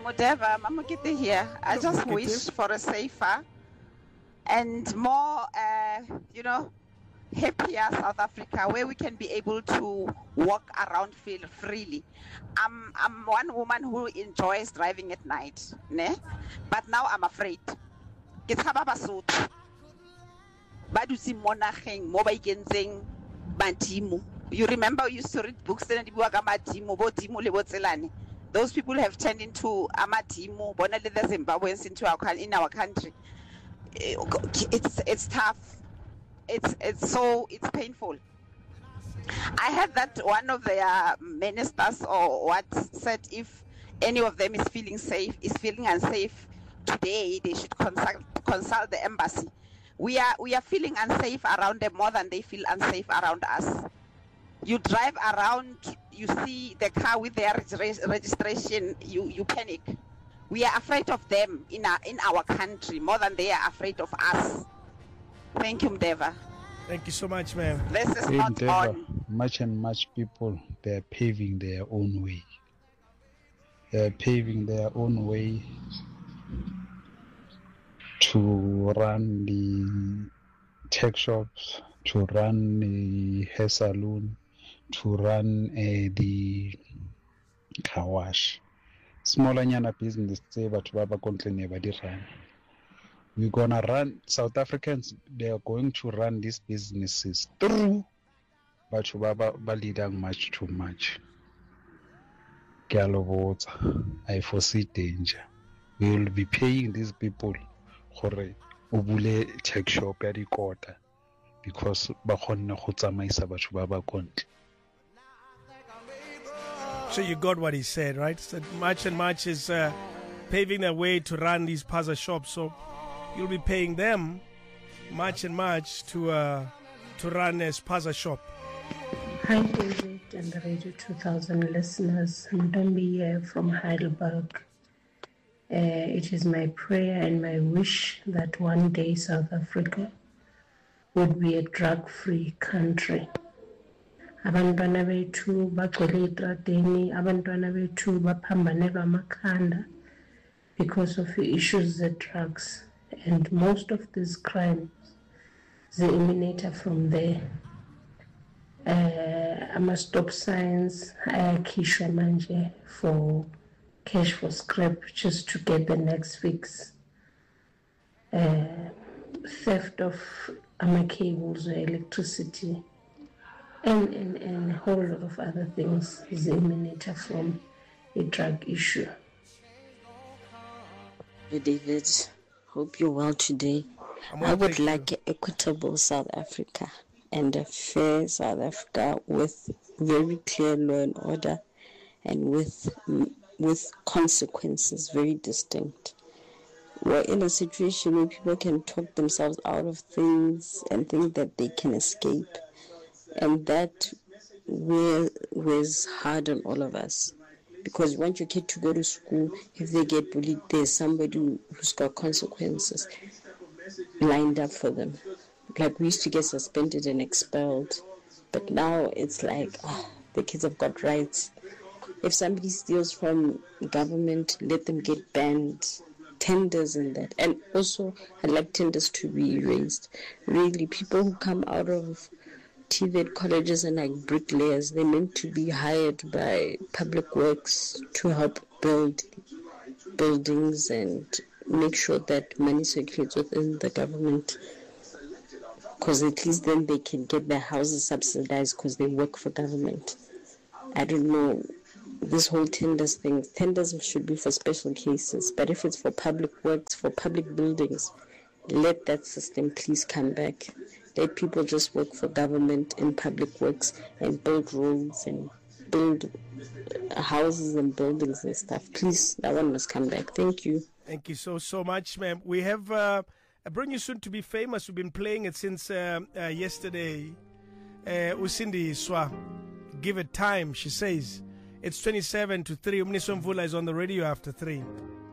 Mudeva, Mamukite here. I just wish for a safer and more, happier South Africa where we can be able to walk around feel freely. I'm one woman who enjoys driving at night, ne? But now I'm afraid. Ke tshaba Basotho. Ba dutse mo nageng mo ba ikentseng badimo. You remember we used to read books then di bua ka madimo, bo dimo le bo tselane. Those people have turned into amadimo, bona le the Zimbabweans in our country. It's tough. It's painful. I heard that one of their ministers or what said if any of them is feeling unsafe today, they should consult the embassy. We are feeling unsafe around them more than they feel unsafe around us. You drive around, you see the car with their registration, you panic. We are afraid of them in our country more than they are afraid of us. Thank you, Mdeva. Thank you so much, ma'am. This is not Mdeva, on. Much and much people, they're paving their own way. They're paving their own way to run the tech shops, to run the hair salon, to run the car wash. Smaller nyana business, but run. We're gonna run. South Africans, they are going to run these businesses through, but balidang much too much. I foresee danger. We will be paying these people for ubule tech shop ya dikota because ba kgonne go tsamaisa batho ba ba kontle. So you got what he said, right? Said much and much is paving their way to run these Paza shops. So you'll be paying them much and much to run a Paza shop. Hi, David and the Radio 2000 listeners. I'm Dombi here from Heidelberg. It is my prayer and my wish that one day South Africa would be a drug-free country. Abantwana bethu bagcwele etradeni, abantwana bethu baphambanelwa amakhanda because of the issues of drugs, and most of these crimes they emanate from there. Ama-stop signs ayakhishwa manje for cash for scrap just to get the next fix. Theft of cables or electricity and a whole lot of other things is emanate from a drug issue. Hey David, hope you're well today. I would like an equitable South Africa and a fair South Africa with very clear law and order and with consequences very distinct. We're in a situation where people can talk themselves out of things and think that they can escape. And that weighs hard on all of us. Because you want your kid to go to school, if they get bullied, there's somebody who's got consequences lined up for them. Like we used to get suspended and expelled. But now it's like, the kids have got rights. If somebody steals from government, let them get banned. Tenders and that. And also, I'd like tenders to be erased. Really, people who come out of TVET colleges and like bricklayers, they're meant to be hired by public works to help build buildings and make sure that money circulates within the government. Because at least then they can get their houses subsidized because they work for government. I don't know. This whole tenders thing, tenders should be for special cases, but if it's for public works, for public buildings, let that system please come back. Let people just work for government in public works and build roads and build houses and buildings and stuff. Please, that one must come back. Thank you. Thank you so much, ma'am. We have a brand new soon to be famous. We've been playing it since yesterday. Usindi Swa, give it time, she says. It's 27 to 3. Umniso Mvula is on the radio after 3.